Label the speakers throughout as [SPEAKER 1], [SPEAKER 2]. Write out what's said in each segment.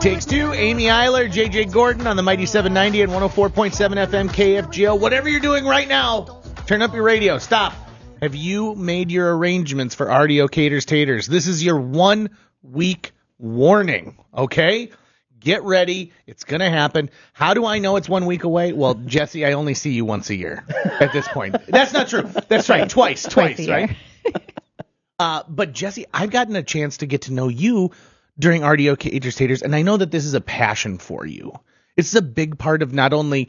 [SPEAKER 1] Takes two, Amy Eiler, JJ Gordon on the Mighty 790 and 104.7 FM KFGO. Whatever you're doing right now, turn up your radio. Stop. Have you made your arrangements for RDO Caters Taters? This is your 1 week warning, okay? Get ready. It's going to happen. How do I know it's 1 week away? Well, Jesse, I only see you once a year at this point. That's not true. That's right. Twice, right? But Jesse, I've gotten a chance to get to know you during RDO Caters Taters, and I know that this is a passion for you. It's a big part of not only,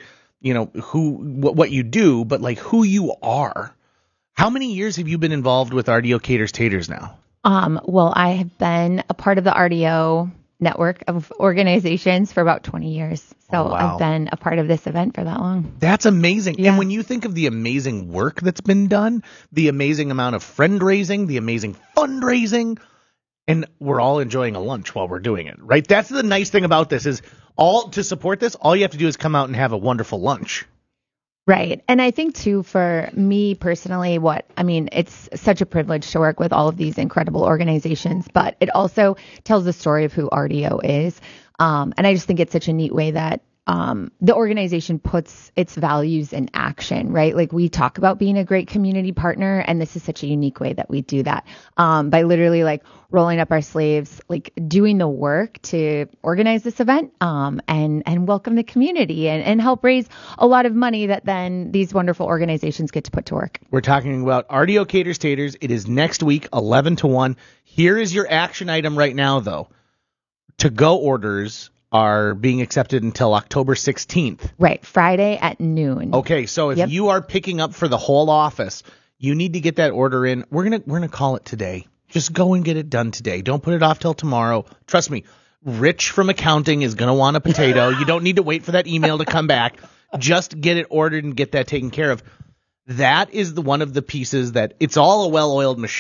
[SPEAKER 1] what you do, but like who you are. How many years have you been involved with RDO Caters Taters now?
[SPEAKER 2] Well, I have been a part of the RDO network of organizations for about 20 years. So I've been a part of this event for that long.
[SPEAKER 1] That's amazing.
[SPEAKER 2] Yeah.
[SPEAKER 1] And when you think of the amazing work that's been done, the amazing amount of friend raising, the amazing fundraising, and we're all enjoying a lunch while we're doing it, right? That's the nice thing about this is to support this, all you have to do is come out and have a wonderful lunch.
[SPEAKER 2] Right. And I think, too, for me personally, it's such a privilege to work with all of these incredible organizations, but it also tells the story of who RDO is. And I just think it's such a neat way that the organization puts its values in action, right? Like we talk about being a great community partner, and this is such a unique way that we do that by literally like rolling up our sleeves, like doing the work to organize this event and welcome the community and help raise a lot of money that then these wonderful organizations get to put to work.
[SPEAKER 1] We're talking about RDO Caters Taters. It is next week, 11 to 1. Here is your action item right now, though. To-go orders are being accepted until October 16th.
[SPEAKER 2] Right, Friday at noon.
[SPEAKER 1] Okay, so if you are picking up for the whole office, you need to get that order in. We're gonna call it today. Just go and get it done today. Don't put it off till tomorrow. Trust me, Rich from accounting is gonna want a potato. You don't need to wait for that email to come back. Just get it ordered and get that taken care of. That is one of the pieces that it's all a well-oiled machine.